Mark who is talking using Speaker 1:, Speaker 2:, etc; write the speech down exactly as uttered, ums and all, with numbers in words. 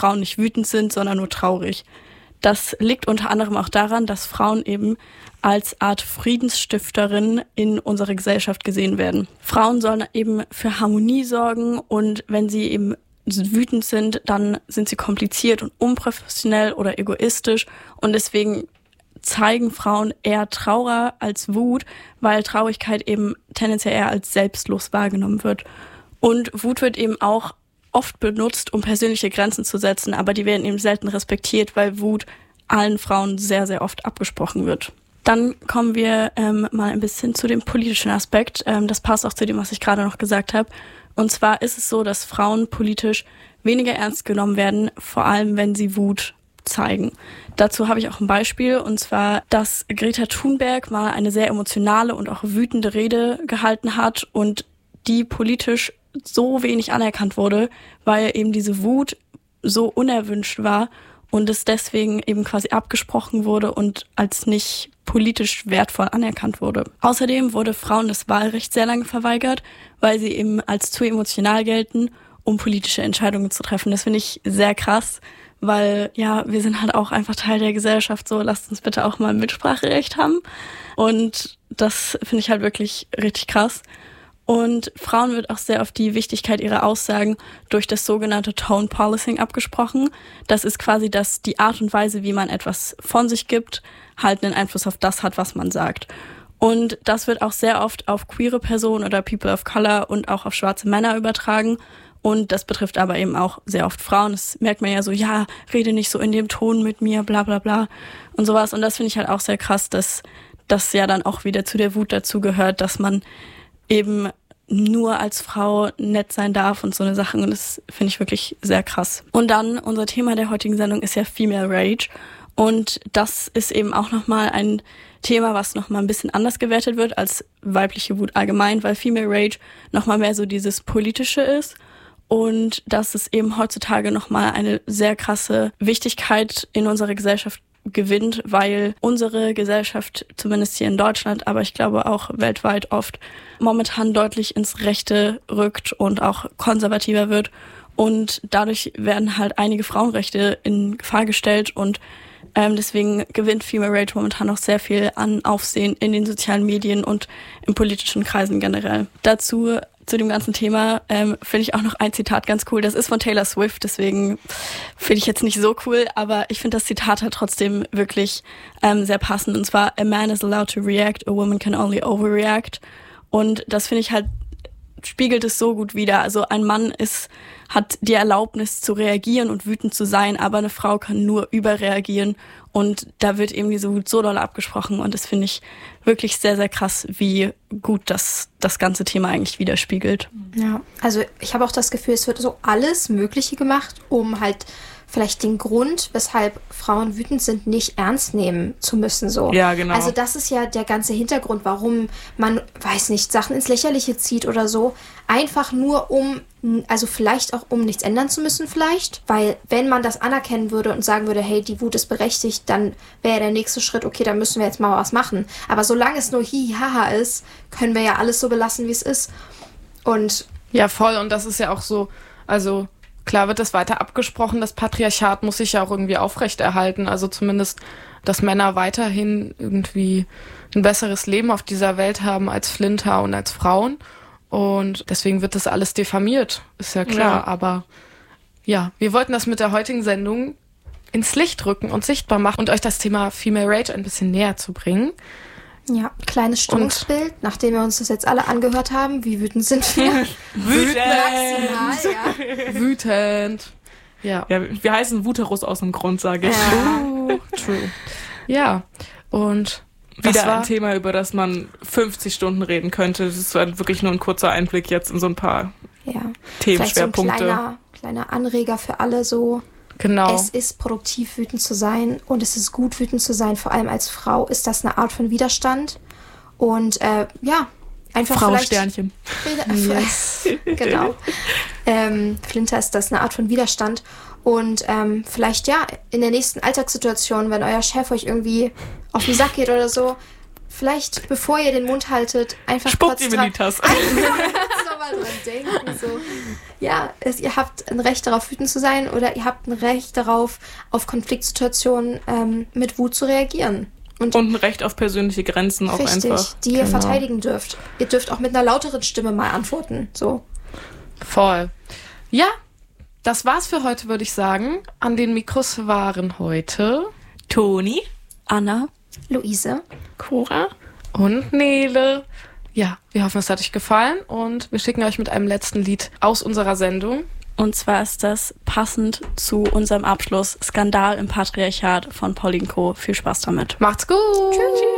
Speaker 1: Frauen nicht wütend sind, sondern nur traurig. Das liegt unter anderem auch daran, dass Frauen eben als Art Friedensstifterin in unserer Gesellschaft gesehen werden. Frauen sollen eben für Harmonie sorgen und wenn sie eben wütend sind, dann sind sie kompliziert und unprofessionell oder egoistisch und deswegen zeigen Frauen eher Trauer als Wut, weil Traurigkeit eben tendenziell eher als selbstlos wahrgenommen wird. Und Wut wird eben auch oft benutzt, um persönliche Grenzen zu setzen, aber die werden eben selten respektiert, weil Wut allen Frauen sehr, sehr oft abgesprochen wird. Dann kommen wir ähm, mal ein bisschen zu dem politischen Aspekt. Ähm, das passt auch zu dem, was ich gerade noch gesagt habe. Und zwar ist es so, dass Frauen politisch weniger ernst genommen werden, vor allem wenn sie Wut zeigen. Dazu habe ich auch ein Beispiel, und zwar, dass Greta Thunberg mal eine sehr emotionale und auch wütende Rede gehalten hat und die politisch so wenig anerkannt wurde, weil eben diese Wut so unerwünscht war und es deswegen eben quasi abgesprochen wurde und als nicht politisch wertvoll anerkannt wurde. Außerdem wurde Frauen das Wahlrecht sehr lange verweigert, weil sie eben als zu emotional gelten, um politische Entscheidungen zu treffen. Das finde ich sehr krass, weil ja, wir sind halt auch einfach Teil der Gesellschaft, so lasst uns bitte auch mal ein Mitspracherecht haben. Und das finde ich halt wirklich richtig krass. Und Frauen wird auch sehr auf die Wichtigkeit ihrer Aussagen durch das sogenannte Tone Policing abgesprochen. Das ist quasi, dass die Art und Weise, wie man etwas von sich gibt, halt einen Einfluss auf das hat, was man sagt. Und das wird auch sehr oft auf queere Personen oder People of Color und auch auf schwarze Männer übertragen. Und das betrifft aber eben auch sehr oft Frauen. Das merkt man ja so, ja, rede nicht so in dem Ton mit mir, bla bla bla und sowas. Und das finde ich halt auch sehr krass, dass das ja dann auch wieder zu der Wut dazu gehört, dass man eben nur als Frau nett sein darf und so eine Sache. Und das finde ich wirklich sehr krass. Und dann, unser Thema der heutigen Sendung ist ja Female Rage. Und das ist eben auch nochmal ein Thema, was nochmal ein bisschen anders gewertet wird als weibliche Wut allgemein, weil Female Rage nochmal mehr so dieses Politische ist. Und dass es eben heutzutage nochmal eine sehr krasse Wichtigkeit in unserer Gesellschaft gewinnt, weil unsere Gesellschaft, zumindest hier in Deutschland, aber ich glaube auch weltweit oft, momentan deutlich ins Rechte rückt und auch konservativer wird. Und dadurch werden halt einige Frauenrechte in Gefahr gestellt und ähm, deswegen gewinnt Female Rage momentan noch sehr viel an Aufsehen in den sozialen Medien und in politischen Kreisen generell. Dazu Zu dem ganzen Thema ähm, finde ich auch noch ein Zitat ganz cool. Das ist von Taylor Swift, deswegen finde ich jetzt nicht so cool, aber ich finde das Zitat halt trotzdem wirklich ähm, sehr passend. Und zwar, a man is allowed to react, a woman can only overreact. Und das finde ich halt, spiegelt es so gut wider. Also ein Mann ist, hat die Erlaubnis zu reagieren und wütend zu sein, aber eine Frau kann nur überreagieren. Und da wird eben diese Wut so doll abgesprochen und das finde ich wirklich sehr, sehr krass, wie gut das das ganze Thema eigentlich widerspiegelt.
Speaker 2: Ja, also ich habe auch das Gefühl, es wird so alles Mögliche gemacht, um halt vielleicht den Grund, weshalb Frauen wütend sind, nicht ernst nehmen zu müssen. So.
Speaker 3: Ja, genau.
Speaker 2: Also das ist ja der ganze Hintergrund, warum man, weiß nicht, Sachen ins Lächerliche zieht oder so. Einfach nur um, also vielleicht auch um nichts ändern zu müssen vielleicht. Weil wenn man das anerkennen würde und sagen würde, hey, die Wut ist berechtigt, dann wäre der nächste Schritt, okay, dann müssen wir jetzt mal was machen. Aber solange es nur hihihaha ist, können wir ja alles so belassen, wie es ist. Und
Speaker 3: ja, voll. Und das ist ja auch so, also klar wird das weiter abgesprochen, das Patriarchat muss sich ja auch irgendwie aufrechterhalten, also zumindest, dass Männer weiterhin irgendwie ein besseres Leben auf dieser Welt haben als Flinter und als Frauen und deswegen wird das alles diffamiert, ist ja klar, ja. Aber ja, wir wollten das mit der heutigen Sendung ins Licht rücken und sichtbar machen und euch das Thema Female Rage ein bisschen näher zu bringen.
Speaker 2: Ja, kleines Stimmungsbild, und nachdem wir uns das jetzt alle angehört haben, wie wütend sind wir?
Speaker 3: Wütend!
Speaker 2: Maximal, ja.
Speaker 3: Wütend! Ja.
Speaker 4: Ja, wir heißen Wuterus aus dem Grund, sage ich.
Speaker 2: Ja.
Speaker 3: True, true. Ja, und
Speaker 4: wieder
Speaker 3: war
Speaker 4: ein Thema, über das man fünfzig Stunden reden könnte. Das war wirklich nur ein kurzer Einblick jetzt in so ein paar
Speaker 2: ja.
Speaker 4: Themenschwerpunkte.
Speaker 2: Vielleicht so ein kleiner, kleiner Anreger für alle so.
Speaker 3: Genau.
Speaker 2: Es ist produktiv, wütend zu sein und es ist gut, wütend zu sein. Vor allem als Frau ist das eine Art von Widerstand. Und äh, ja, einfach
Speaker 4: Frau
Speaker 2: vielleicht...
Speaker 4: Sternchen.
Speaker 2: Yes. Genau. ähm, Flinter ist das eine Art von Widerstand. Und ähm, vielleicht ja, in der nächsten Alltagssituation, wenn euer Chef euch irgendwie auf den Sack geht oder so, vielleicht, bevor ihr den Mund haltet, einfach
Speaker 4: Spuckt
Speaker 2: kurz
Speaker 4: ihm in die Tasse.
Speaker 2: mal dran denken. So. Ja, es, ihr habt ein Recht darauf, wütend zu sein oder ihr habt ein Recht darauf, auf Konfliktsituationen ähm, mit Wut zu reagieren. Und,
Speaker 4: Und ein Recht auf persönliche Grenzen auch
Speaker 2: richtig,
Speaker 4: einfach.
Speaker 2: die ihr
Speaker 3: Genau.
Speaker 2: verteidigen dürft. Ihr dürft auch mit einer lauteren Stimme mal antworten. So.
Speaker 3: Voll. Ja, das war's für heute, würde ich sagen. An den Mikros waren heute
Speaker 4: Toni.
Speaker 1: Anna.
Speaker 2: Luise.
Speaker 3: Cora und Nele. Ja, wir hoffen, es hat euch gefallen und wir schicken euch mit einem letzten Lied aus unserer Sendung.
Speaker 1: Und zwar ist das passend zu unserem Abschluss Skandal im Patriarchat von Pauline Co. Viel Spaß damit.
Speaker 3: Macht's gut!
Speaker 2: Tschüss.